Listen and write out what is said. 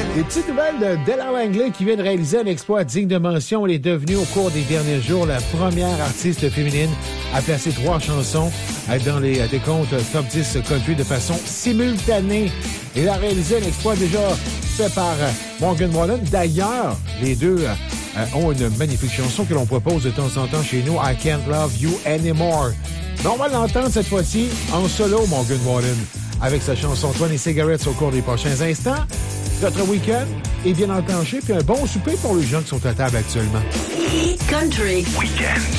Des petites nouvelles de Della Langley qui vient de réaliser un exploit digne de mention. Elle est devenue au cours des derniers jours la première artiste féminine à placer 3 chansons dans les décomptes top 10 country de façon simultanée. Elle a réalisé un exploit déjà fait par Morgan Wallen. D'ailleurs, les deux ont une magnifique chanson que l'on propose de temps en temps chez nous, I Can't Love You Anymore. Mais on va l'entendre cette fois-ci en solo, Morgan Wallen, avec sa chanson 20 Cigarettes au cours des prochains instants. Notre week-end est bien enclenché, puis un bon souper pour les gens qui sont à table actuellement. Country Week-end.